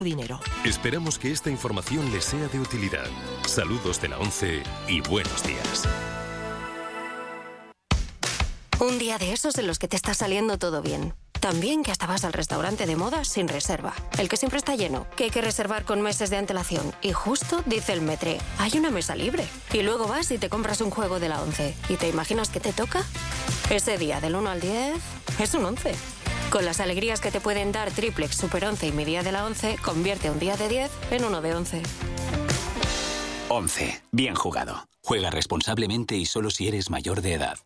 dinero. Esperamos que esta información les sea de utilidad. Saludos de la ONCE y buenos días. Un día de esos en los que te está saliendo todo bien. También que hasta vas al restaurante de moda sin reserva. El que siempre está lleno, que hay que reservar con meses de antelación. Y justo dice el Metre, hay una mesa libre. Y luego vas y te compras un juego de la ONCE. ¿Y te imaginas que te toca? Ese día del 1 al 10 es un 11. Con las alegrías que te pueden dar Triplex, Super 11 y mi día de la 11, convierte un día de 10 en uno de 11. 11. Bien jugado. Juega responsablemente y solo si eres mayor de edad.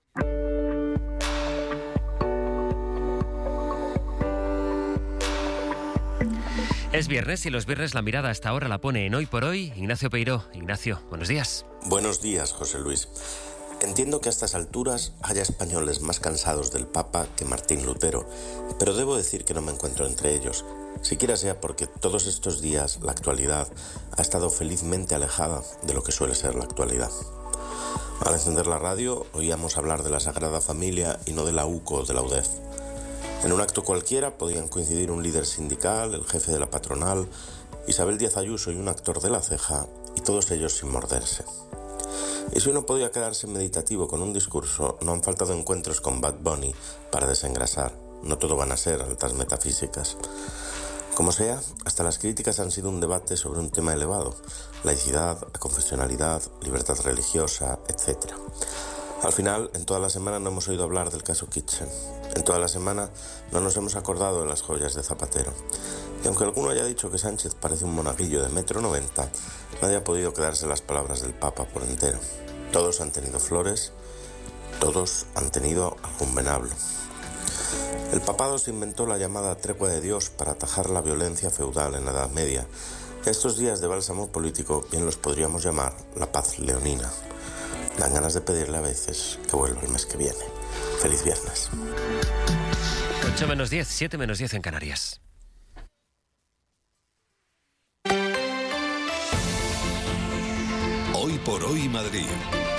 Es viernes y los viernes la mirada hasta ahora la pone en Hoy por Hoy Ignacio Peiró. Ignacio, buenos días. Buenos días, José Luis. Entiendo que a estas alturas haya españoles más cansados del Papa que Martín Lutero, pero debo decir que no me encuentro entre ellos, siquiera sea porque todos estos días la actualidad ha estado felizmente alejada de lo que suele ser la actualidad. Al encender la radio oíamos hablar de la Sagrada Familia y no de la UCO o de la UDEF. En un acto cualquiera podían coincidir un líder sindical, el jefe de la patronal, Isabel Díaz Ayuso y un actor de La Ceja, y todos ellos sin morderse. Y si uno podía quedarse meditativo con un discurso, no han faltado encuentros con Bad Bunny para desengrasar. No todo van a ser altas metafísicas. Como sea, hasta las críticas han sido un debate sobre un tema elevado: laicidad, aconfesionalidad, libertad religiosa, etc. Al final, en toda la semana no hemos oído hablar del caso Kitchen. En toda la semana no nos hemos acordado de las joyas de Zapatero. Y aunque alguno haya dicho que Sánchez parece un monaguillo de 1,90 m, nadie ha podido quedarse las palabras del Papa por entero. Todos han tenido flores, todos han tenido algún venablo. El papado se inventó la llamada tregua de Dios para atajar la violencia feudal en la Edad Media. Estos días de bálsamo político bien los podríamos llamar la paz leonina. Dan ganas de pedirle a veces que vuelva el mes que viene. Feliz viernes. 8 menos 10, 7 menos 10 en Canarias. Hoy por Hoy Madrid.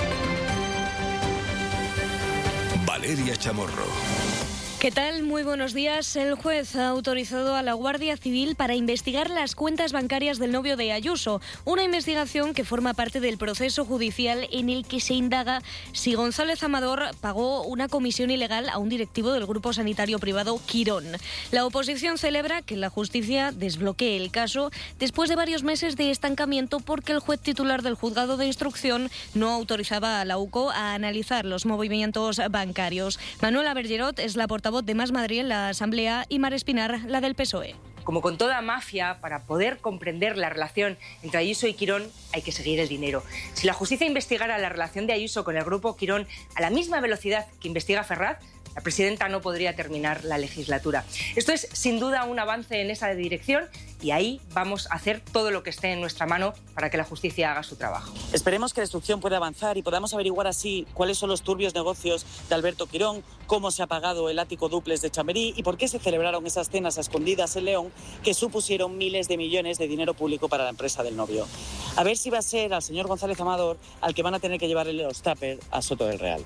Valeria Chamorro. ¿Qué tal? Muy buenos días. El juez ha autorizado a la Guardia Civil para investigar las cuentas bancarias del novio de Ayuso, una investigación que forma parte del proceso judicial en el que se indaga si González Amador pagó una comisión ilegal a un directivo del grupo sanitario privado Quirón. La oposición celebra que la justicia desbloquee el caso después de varios meses de estancamiento porque el juez titular del juzgado de instrucción no autorizaba a la UCO a analizar los movimientos bancarios. Manuela Bergerot es la portavoz de Más Madrid en la Asamblea y Mar Espinar, la del PSOE. Como con toda mafia, para poder comprender la relación entre Ayuso y Quirón hay que seguir el dinero. Si la justicia investigara la relación de Ayuso con el grupo Quirón a la misma velocidad que investiga Ferraz, la presidenta no podría terminar la legislatura. Esto es, sin duda, un avance en esa dirección y ahí vamos a hacer todo lo que esté en nuestra mano para que la justicia haga su trabajo. Esperemos que la instrucción pueda avanzar y podamos averiguar así cuáles son los turbios negocios de Alberto Quirón, cómo se ha pagado el ático dúplex de Chamberí y por qué se celebraron esas cenas a escondidas en León que supusieron miles de millones de dinero público para la empresa del novio. A ver si va a ser al señor González Amador al que van a tener que llevarle los tuppers a Soto del Real.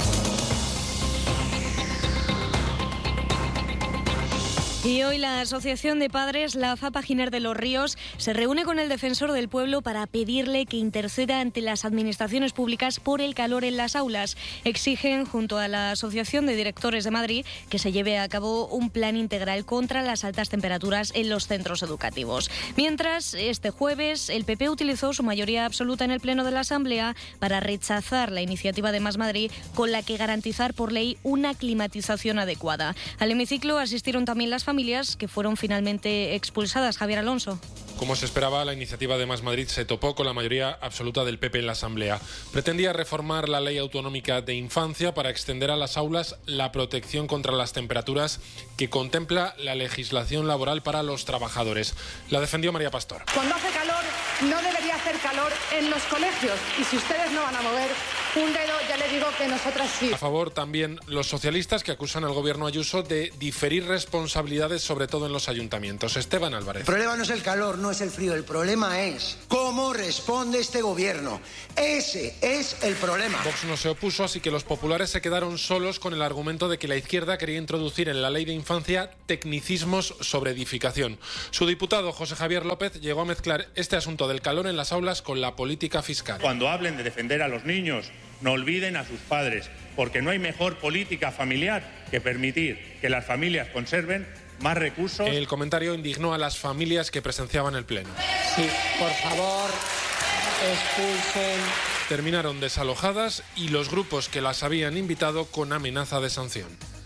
Y hoy la Asociación de Padres, la FAPA Giner de los Ríos, se reúne con el Defensor del Pueblo para pedirle que interceda ante las administraciones públicas por el calor en las aulas. Exigen, junto a la Asociación de Directores de Madrid, que se lleve a cabo un plan integral contra las altas temperaturas en los centros educativos. Mientras, este jueves, el PP utilizó su mayoría absoluta en el Pleno de la Asamblea para rechazar la iniciativa de Más Madrid con la que garantizar por ley una climatización adecuada. Al hemiciclo asistieron también las familias que fueron finalmente expulsadas. Javier Alonso. Como se esperaba, la iniciativa de Más Madrid se topó con la mayoría absoluta del PP en la Asamblea. Pretendía reformar la Ley Autonómica de Infancia para extender a las aulas la protección contra las temperaturas que contempla la legislación laboral para los trabajadores. La defendió María Pastor. Cuando hace calor, no debería hacer calor en los colegios. Y si ustedes no van a mover un dedo, ya le digo que nosotras sí. A favor también los socialistas, que acusan al gobierno Ayuso de diferir responsabilidades, sobre todo en los ayuntamientos. Esteban Álvarez. El problema no es el calor, no es el frío, el problema es cómo responde este gobierno. Ese es el problema. Vox no se opuso, así que los populares se quedaron solos con el argumento de que la izquierda quería introducir en la ley de infancia tecnicismos sobre edificación. Su diputado José Javier López llegó a mezclar este asunto del calor en las aulas con la política fiscal. Cuando hablen de defender a los niños, no olviden a sus padres, porque no hay mejor política familiar que permitir que las familias conserven más recursos. El comentario indignó a las familias que presenciaban el pleno. Sí, por favor, expulsen. Terminaron desalojadas y los grupos que las habían invitado con amenaza de sanción.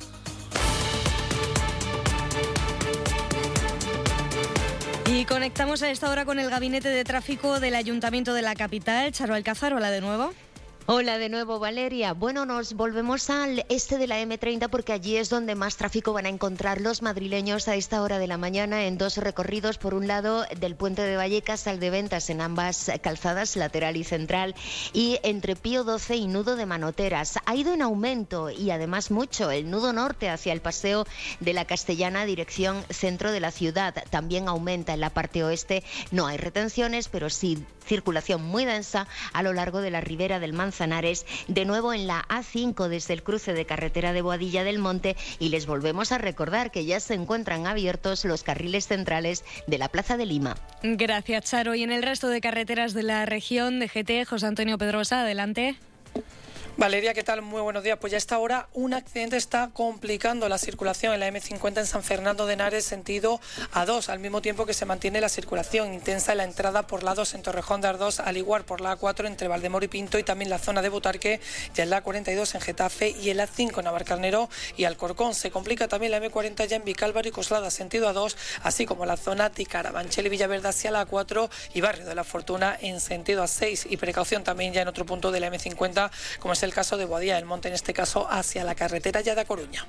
Y conectamos a esta hora con el Gabinete de Tráfico del Ayuntamiento de la capital. Charo Alcázar, hola de nuevo. Hola de nuevo, Valeria. Bueno, nos volvemos al este de la M30 porque allí es donde más tráfico van a encontrar los madrileños a esta hora de la mañana en dos recorridos. Por un lado, del Puente de Vallecas al de Ventas en ambas calzadas, lateral y central, y entre Pío XII y Nudo de Manoteras. Ha ido en aumento y además mucho el nudo norte hacia el Paseo de la Castellana, dirección centro de la ciudad. También aumenta en la parte oeste. No hay retenciones, pero sí circulación muy densa a lo largo de la ribera del Manzanares, de nuevo en la A5 desde el cruce de carretera de Boadilla del Monte, y les volvemos a recordar que ya se encuentran abiertos los carriles centrales de la Plaza de Lima. Gracias, Charo. Y en el resto de carreteras de la región, DGT, José Antonio Pedrosa, adelante. Valeria, ¿qué tal? Muy buenos días. Pues ya a esta hora un accidente está complicando la circulación en la M50 en San Fernando de Henares, sentido A2, al mismo tiempo que se mantiene la circulación intensa en la entrada por la 2 en Torrejón de Ardoz, al igual por la A4 entre Valdemoro y Pinto, y también la zona de Butarque, ya en la A42 en Getafe y en la 5 en Navarcarnero y Alcorcón. Se complica también la M40 ya en Vicálvaro y Coslada, sentido A2, así como la zona de Carabanchel y Villaverde hacia la A4 y Barrio de la Fortuna en sentido A6. Y precaución también ya en otro punto de la M50, como es el caso de Boadilla del Monte, en este caso hacia la carretera ya de A Coruña.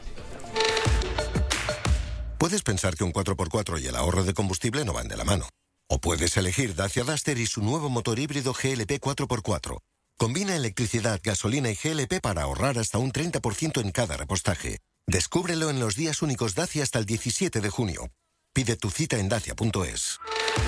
Puedes pensar que un 4x4 y el ahorro de combustible no van de la mano. O puedes elegir Dacia Duster y su nuevo motor híbrido GLP 4x4. Combina electricidad, gasolina y GLP para ahorrar hasta un 30% en cada repostaje. Descúbrelo en los días únicos Dacia hasta el 17 de junio. Pide tu cita en dacia.es.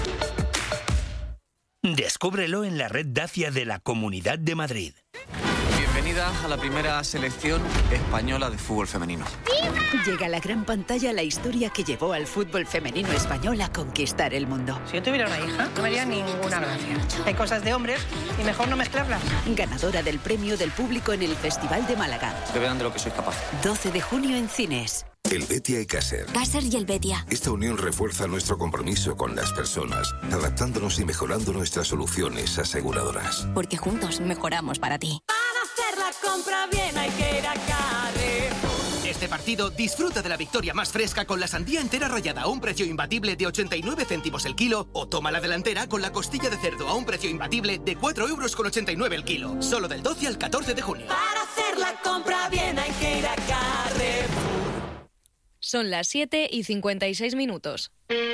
Descúbrelo en la red Dacia de la Comunidad de Madrid. Bienvenida a la primera selección española de fútbol femenino. Llega a la gran pantalla la historia que llevó al fútbol femenino español a conquistar el mundo. Si yo tuviera una hija, no me haría ninguna gracia. Hay cosas de hombres y mejor no mezclarlas. Ganadora del premio del público en el Festival de Málaga. Que vean de lo que soy capaz. 12 de junio en cines. Helvetia y Caser. Caser y Helvetia. Esta unión refuerza nuestro compromiso con las personas, adaptándonos y mejorando nuestras soluciones aseguradoras. Porque juntos mejoramos para ti. Para hacer la compra bien hay que ir a Carrefour. Este partido disfruta de la victoria más fresca con la sandía entera rallada a un precio imbatible de 89 céntimos el kilo, o toma la delantera con la costilla de cerdo a un precio imbatible de 4,89 € el kilo. Solo del 12 al 14 de junio. Para hacer la compra bien hay que ir a Carrefour. Son las 7:56.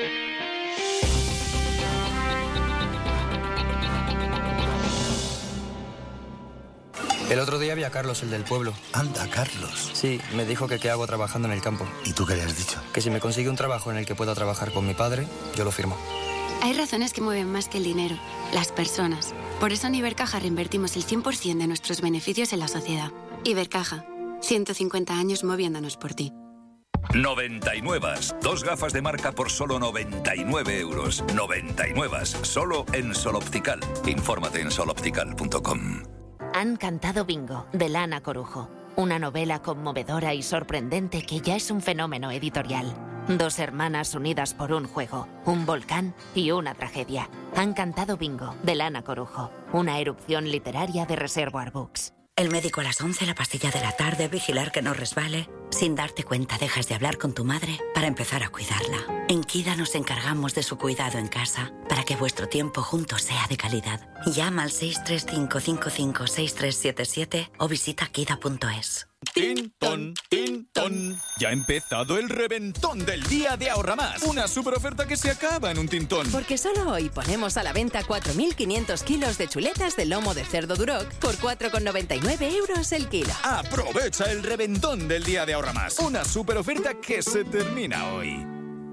El otro día vi a Carlos, el del pueblo. Anda, Carlos. Sí, me dijo que qué hago trabajando en el campo. ¿Y tú qué le has dicho? Que si me consigue un trabajo en el que pueda trabajar con mi padre, yo lo firmo. Hay razones que mueven más que el dinero, las personas. Por eso en Ibercaja reinvertimos el 100% de nuestros beneficios en la sociedad. Ibercaja, 150 años moviéndonos por ti. 99. Dos gafas de marca por solo 99 euros. 99. Solo en Sol Optical. Infórmate en soloptical.com. Han cantado Bingo, de Lana Corujo. Una novela conmovedora y sorprendente que ya es un fenómeno editorial. Dos hermanas unidas por un juego, un volcán y una tragedia. Han cantado Bingo, de Lana Corujo. Una erupción literaria de Reservoir Books. El médico a las 11, la pastilla de la tarde, vigilar que no resbale. Sin darte cuenta dejas de hablar con tu madre para empezar a cuidarla. En Kida nos encargamos de su cuidado en casa para que vuestro tiempo juntos sea de calidad. Llama al 635 55 6377 o visita kida.es. Tintón, Tintón. Ya ha empezado el reventón del día de Ahorra Más. Una super oferta que se acaba en un tintón. Porque solo hoy ponemos a la venta 4.500 kilos de chuletas de lomo de cerdo Duroc por 4,99 euros el kilo. Aprovecha el reventón del día de Ahorra Más. Una super oferta que se termina hoy.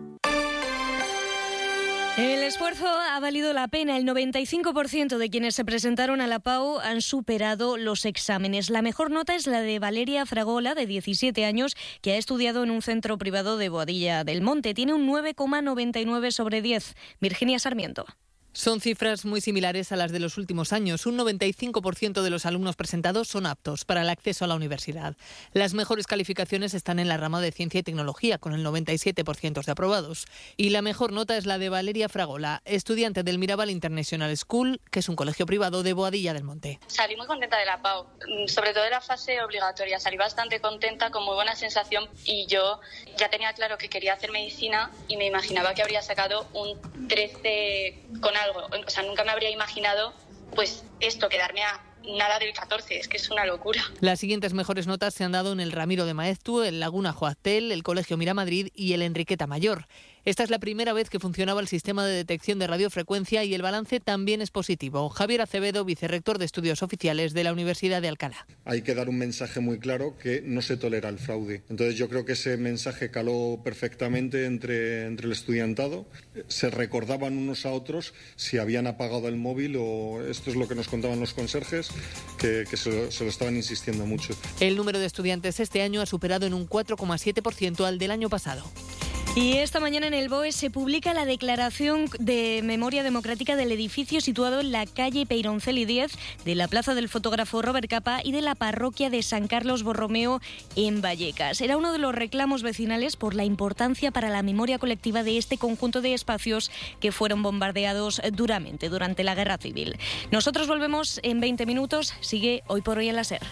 El esfuerzo ha valido la pena. El 95% de quienes se presentaron a la PAU han superado los exámenes. La mejor nota es la de Valeria Fragola, de 17 años, que ha estudiado en un centro privado de Boadilla del Monte. Tiene un 9,99 sobre 10. Virginia Sarmiento. Son cifras muy similares a las de los últimos años. Un 95% de los alumnos presentados son aptos para el acceso a la universidad. Las mejores calificaciones están en la rama de Ciencia y Tecnología, con el 97% de aprobados. Y la mejor nota es la de Valeria Fragola, estudiante del Mirabal International School, que es un colegio privado de Boadilla del Monte. Salí muy contenta de la PAU, sobre todo de la fase obligatoria. Salí bastante contenta, con muy buena sensación, y yo ya tenía claro que quería hacer medicina y me imaginaba que habría sacado un 13 con algo. O sea, nunca me habría imaginado pues esto, quedarme a nada del 14, es que es una locura. Las siguientes mejores notas se han dado en el Ramiro de Maeztu, el Laguna Joactel, el Colegio Miramadrid y el Enriqueta Mayor. Esta es la primera vez que funcionaba el sistema de detección de radiofrecuencia y el balance también es positivo. Javier Acevedo, vicerrector de Estudios Oficiales de la Universidad de Alcalá. Hay que dar un mensaje muy claro que no se tolera el fraude. Entonces yo creo que ese mensaje caló perfectamente entre el estudiantado. Se recordaban unos a otros si habían apagado el móvil, o esto es lo que nos contaban los conserjes, que se lo estaban insistiendo mucho. El número de estudiantes este año ha superado en un 4,7% al del año pasado. Y esta mañana en el BOE se publica la declaración de memoria democrática del edificio situado en la calle Peyronceli 10, de la plaza del fotógrafo Robert Capa y de la parroquia de San Carlos Borromeo en Vallecas. Era uno de los reclamos vecinales por la importancia para la memoria colectiva de este conjunto de espacios que fueron bombardeados duramente durante la Guerra Civil. Nosotros volvemos en 20 minutos. Sigue Hoy por Hoy en la SER.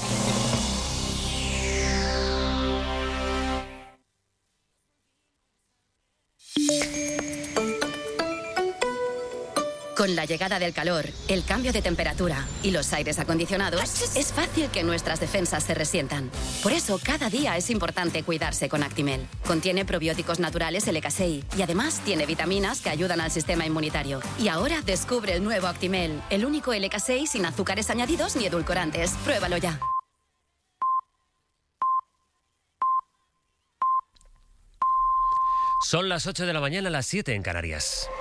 Con la llegada del calor, el cambio de temperatura y los aires acondicionados, es fácil que nuestras defensas se resientan. Por eso, cada día es importante cuidarse con Actimel. Contiene probióticos naturales LK6 y además tiene vitaminas que ayudan al sistema inmunitario. Y ahora descubre el nuevo Actimel, el único LK6 sin azúcares añadidos ni edulcorantes. Pruébalo ya. Son las 8 de la mañana, las 7 en Canarias.